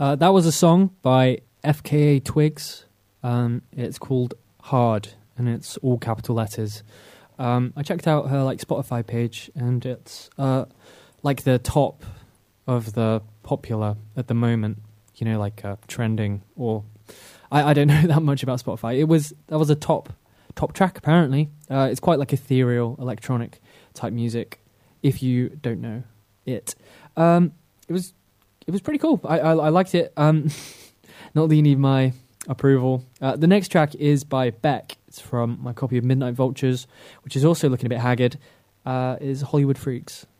That was a song by FKA Twigs. It's called Hard, and it's all capital letters. I checked out her Spotify page, and it's the top of the popular at the moment. Trending, or I don't know that much about Spotify. That was a top track apparently. It's quite ethereal electronic type music. If you don't know it, it was pretty cool. I liked it. Not that you need my approval. The next track is by Beck. It's from my copy of Midnight Vultures, which is also looking a bit haggard. Is Hollywood Freaks.